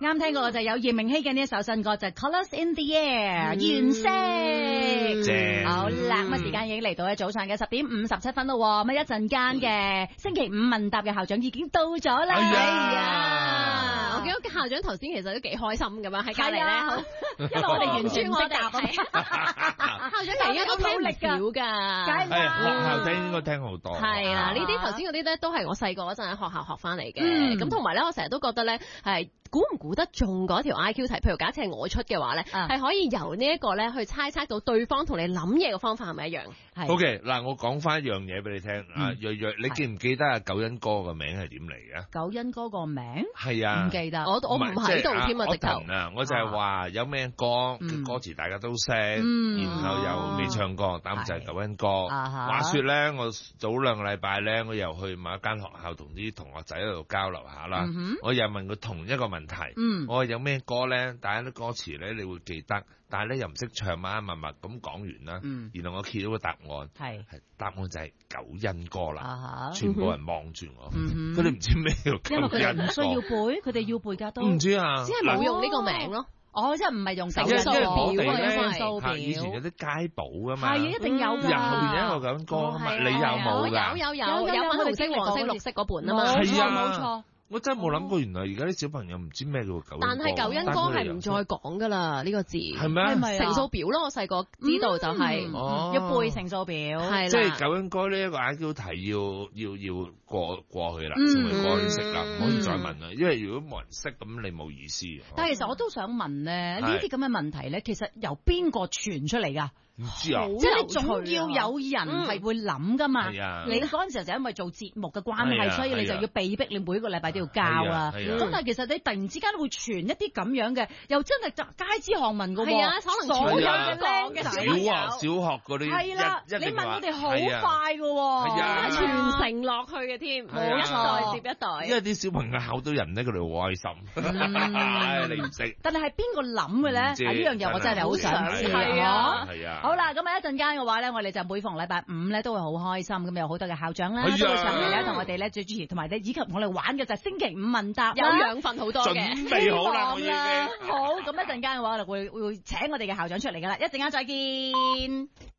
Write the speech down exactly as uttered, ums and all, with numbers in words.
啱聽過就有葉明熙嘅呢一首新歌就係 Colours in the Air 原色。 正好啦，咁啊時間已經嚟到咧早上嘅十點五十七分咯，咁啊一陣間嘅星期五問答嘅校長已經到咗啦。 哎呀哎呀我見到校長頭先其實都幾開心咁樣喺隔離咧，好因為我哋完全唔識答啊。 校長而家都聽力少㗎， 梗係係啦學校聽應該聽好多。 係啦，呢啲啊頭先嗰啲咧都係我細個嗰陣喺學校學翻嚟嘅， 嗯咁同埋咧我成日都覺得咧係估唔估得中嗰條 I Q 題，譬如假設係我出嘅話咧， 啊係可以由呢一個咧去猜測到對方同你諗嘢嘅方法係咪一樣？ 係 O K，嗱，我講翻一樣嘢俾你聽。啊， 嗯瑞瑞，你記唔記得阿九恩哥個名係點嚟嘅？ 九恩哥個名係啊， 唔記得， 我我唔喺度添啊，直頭。 啊，我就係話有咩歌嗯歌詞大家都識， 嗯然後又未唱過，咁就係九恩哥。 啊哈話說咧，我早兩個禮拜咧，我又去某一間學校同啲同學仔喺度交流下啦嗯哼。 我又問佢同一個問題。 嗯我話有咩歌咧？大家啲歌詞咧，你會記得，但係咧又唔識唱啊，默默咁講完啦。 嗯然後我揭到個答案， 係係答案就係九恩歌啦。 啊哈全部人望住我， 嗯哼佢哋唔知咩叫九因為佢哋恩唔需要歌， 背，佢哋要背㗎都唔知啊。 只係冇用呢個名咯。 哦，即係唔係用手數因為因為我哋表啊， 咧用數表嚇以前有啲街寶噶嘛， 係啊，一定有㗎。 入面有一個九恩歌啊嘛， 哦係啊你有冇我有㗎？ 有有有有有粉紅色、黃色、 我哋綠色嗰本啊嘛。 冇錯係啊冇錯。 我真係冇諗過，原來而家啲小朋友唔知咩叫九恩歌。 但係九恩歌係唔再講噶啦，呢個字係咩？ 係咪啊乘數表咯，我細個知道就係嗯哦要背乘數表， 係即係啦。 九恩歌呢一個 I Q 題要要要過過去啦， 嗯成為過識啦，唔可以再問啦， 嗯因為如果冇人識咁，你冇意思。 但係其實我都想問咧， 係呢啲咁嘅問題咧，其實由邊個傳出嚟㗎？ 唔知啊， 即係你總要有人係會諗㗎嘛。 係啊你嗰陣時候就因為做節目嘅關係， 係啊所以你就係啊要被逼你每一個禮拜都要交係啊。 啊係啊咁但係其實你突然之間會傳一啲咁樣嘅，又真係街知巷聞㗎喎。 係啊可能所有係啊嘅僆仔小學小學嗰啲係啦， 一一定話你問佢哋好係啊快㗎喎。 係啊傳承落去嘅添， 係啊一代接一代。 因為啲小朋友考到人咧，佢哋好開心。唉，你唔識。 但係係邊個諗嘅咧？啊唔知呢樣嘢我真係好想知。 係啊係啊。 好啦，咁啊一陣間嘅話咧，我哋就每逢禮拜五咧都會好開心，咁有好多嘅校長啦， 係啊都會上嚟咧同我哋咧做主持，同埋咧以及我哋玩嘅就係星期五問答有啦。 養分好多嘅。 準備好啦，我已經。 好，咁一陣間嘅話，我哋會會請我哋嘅校長出嚟噶啦，一陣間再見。